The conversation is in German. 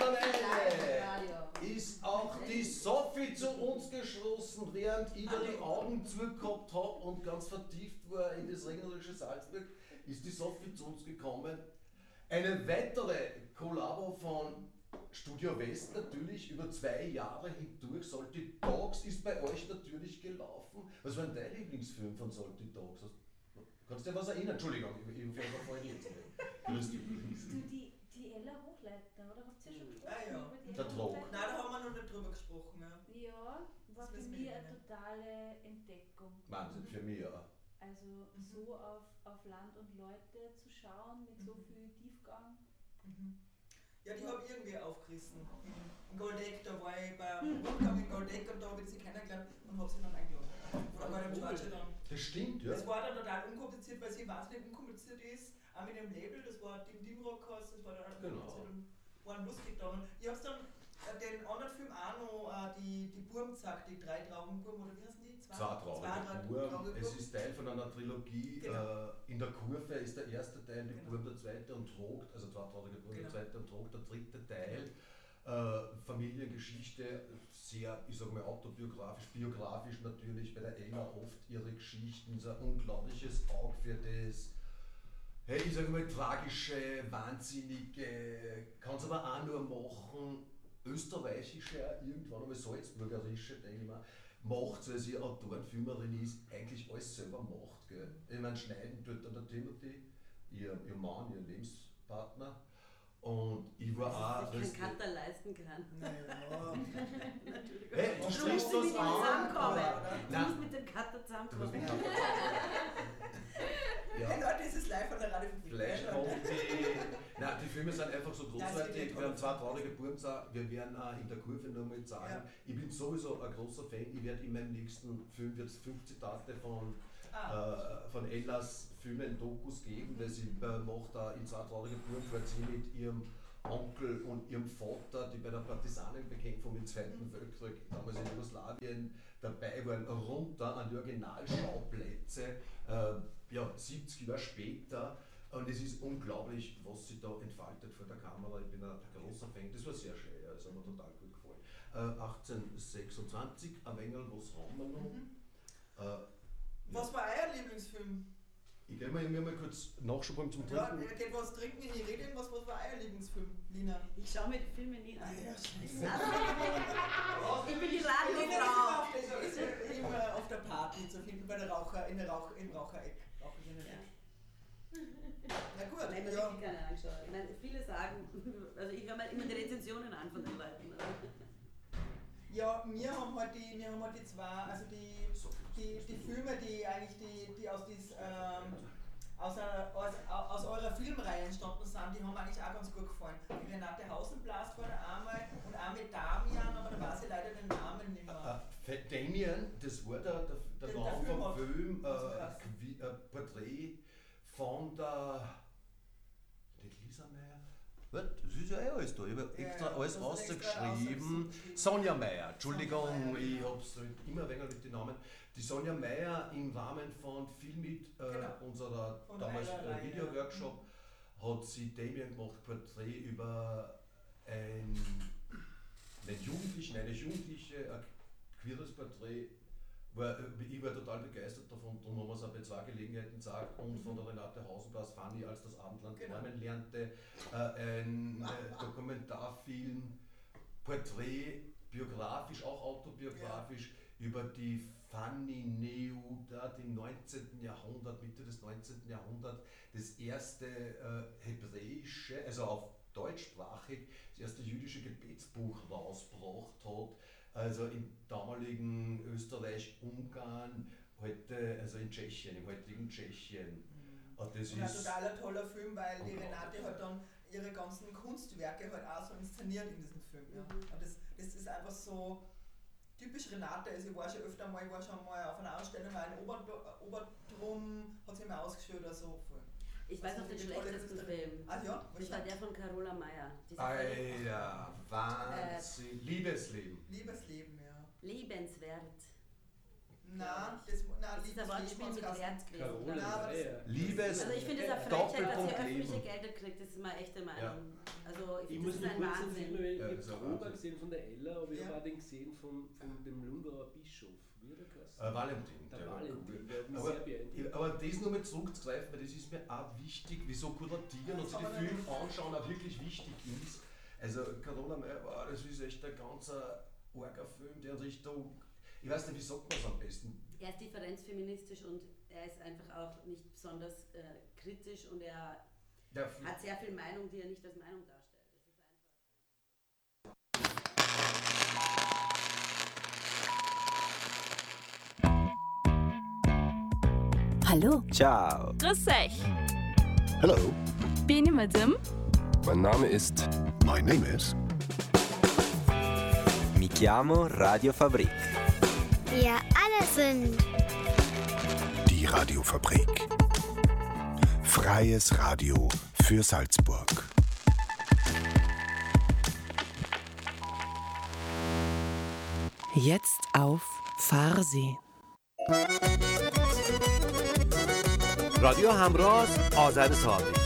Mittlerweile ist auch die Sophie zu uns geschlossen, während ich da die Augen zugehabt habe und ganz vertieft war in das regnerische Salzburg, ist die Sophie zu uns gekommen. Eine weitere Kollabo von Studio West natürlich über 2 Jahre hindurch. Salty Dogs ist bei euch natürlich gelaufen. Was war denn dein Lieblingsfilm von Salty Dogs? Kannst du dir was erinnern? Entschuldigung, ich fange vorhin jetzt nicht. Die Ella Hochleitner, oder habt ihr schon gesprochen? Ja. Über die Der Ella Trog. Hochleitner? Nein, da haben wir noch nicht drüber gesprochen. Ja, war für mich eine totale Entdeckung. Wahnsinn, für mich ja. Also so auf Land und Leute zu schauen, mit so viel Tiefgang. Ja, die habe ich irgendwie aufgerissen. In Goldeck, da war ich beim Rundgang in Goldeck und da habe ich sie kennengelernt und habe sie dann eingeladen. Oder bei dem Schwarze dann. Das stimmt, ja. Das war dann total unkompliziert, weil sie wahnsinnig unkompliziert ist. Auch mit dem Label, das war Dim Rockers, das war dann unkompliziert und waren lustig dann. Und ich habe dann den anderen Film auch noch, die Burmzack, die 3 traurigen Burm, oder wie heißen die? 2 traurige Burm. Es ist Teil von einer Trilogie. Genau. In der Kurve ist der erste Teil, die Burm der zweite und Trogt, also 2 traurige Burm der zweite und Trogt der dritte Teil. Familiengeschichte, sehr, ich sage mal, autobiografisch, biografisch natürlich, bei der Ella oft ihre Geschichten, so ein unglaubliches Auge für das, hey, ich sage mal, tragische, wahnsinnige, kann es aber auch nur machen, österreichische, irgendwann einmal salzburgerische, denke ich mal, macht es, als ihr Autorin, Filmerin ist, eigentlich alles selber macht. Gell? Ich meine, schneiden tut dann der Timothy, ihr Mann, ihr Lebenspartner. Und ich war auch. Dass ich keinen Cutter leisten kann. Naja. Hey, du sprichst was an. Du musst mit dem Cutter zusammenkommen. Ja. Hey Leute, es ist live an der Radio Nein, die Filme sind einfach so großartig. Wir haben 2 traurige Burmzack, wir werden auch in der Kurve nochmal sagen. Ja. Ich bin sowieso ein großer Fan, ich werde in meinem nächsten Film jetzt 5 Zitate von Ellas Filmen, Dokus geben, weil sie macht da in 2 traurige Burm, fährt sie mit ihrem Onkel und ihrem Vater, die bei der Partisanenbekämpfung im Zweiten Weltkrieg damals in Jugoslawien dabei waren, runter an die Originalschauplätze, 70 Jahre später. Und es ist unglaublich, was sie da entfaltet vor der Kamera. Ich bin ein großer Fan, das war sehr schön, das hat mir total gut gefallen. 1826, ein wenig, was haben wir noch? Was war euer Lieblingsfilm? Ich gehe mal kurz Nachschubung zum Trinken. Ja, geht was trinken, ich rede irgendwas, was war euer Lieblingsfilm, Lina? Ich schaue mir die Filme nie an. Ja, Ich bin die Radioфrau. Ist immer auf der Party zu finden, bei der Raucher, im Rauchereck. Ja gut, Nein, man hat keine angeschaut. Ich meine, viele sagen, also ich höre mal immer die Rezensionen an von den Leuten. Ja, wir haben halt die 2, also die Filme, die eigentlich die aus eurer Filmreihe entstanden sind, die haben eigentlich auch ganz gut gefallen. Die Renate Hausenblast war da einmal und auch mit Damian, aber da weiß ich leider den Namen nicht mehr. Damian, das war der Name vom Film, Porträt von der Lisa Meyer. Das ist ja alles da, ich habe extra alles rausgeschrieben. Sonja Meyer, Entschuldigung, ich habe es immer weniger mit den Namen. Die Sonja Meyer im Rahmen von Filmit, unserer damals Video-Workshop, hat sie Damian gemacht, Porträt über eine Jugendliche, ein queeres Porträt. Ich war total begeistert davon, darum haben wir es auch bei 2 Gelegenheiten gesagt, und von der Renate Hausenblas, Fanny, als das Abendland träumen lernte, ein Dokumentarfilm, Porträt, biografisch, auch autobiografisch, über die Fanny Neuda im 19. Jahrhundert, Mitte des 19. Jahrhunderts, das erste hebräische, also auf deutschsprachig, das erste jüdische Gebetsbuch rausgebracht hat. Also im damaligen Österreich, Ungarn, heute, also in Tschechien, im heutigen Tschechien. Und das ist ein total toller Film, weil die Renate hat dann ihre ganzen Kunstwerke halt auch so inszeniert in diesem Film. Ja. Und das ist einfach so typisch Renate. Also ich war schon mal auf einer Ausstellung, in Obertrum, hat sie mir ausgestellt oder so. Ich weiß noch den schlechtesten Film. Ach ja? Das war der von Carola Meyer. Alter, Wahnsinn. Liebesleben. Liebesleben, ja. Lebenswert. Nein, Das ist ein Wortspiel mit Wert gewesen. Liebes, Also ich finde es eine Frechheit, dass ihr öffentliche Gelder kriegt, das ist meine echte Meinung. Ja. Also ich Ich finde, muss das noch ist ein kurz Wahnsinn. erzählen, ich habe das ist ein Proba Wahnsinn. gesehen von der Ella, aber ich Ja. habe auch den gesehen von dem Lungauer Bischof. Wie hat er geheißen? Valentin. Der der war Valentin, cool. der hat mich Aber, sehr beeindruckt. aber das nur mal zurückzugreifen, weil das ist mir auch wichtig, wieso kuratieren und sich die Filme anschauen auch wirklich wichtig ist. Also Carola Meyer, wow, das ist echt ein ganzer arger Film, der in Richtung, ich weiß nicht, wie sagt man es am besten? Er ist differenzfeministisch und er ist einfach auch nicht besonders kritisch und er hat sehr viel Meinung, die er nicht als Meinung darstellt. Hallo. Ciao. Grüß euch. Hello. Bin ich Madame? Mein Name ist. My name is. Mi chiamo Radio Fabrik. Wir alle sind Die Radiofabrik. Freies Radio für Salzburg. Jetzt auf Farsi. رادیو همراز آذر صادقی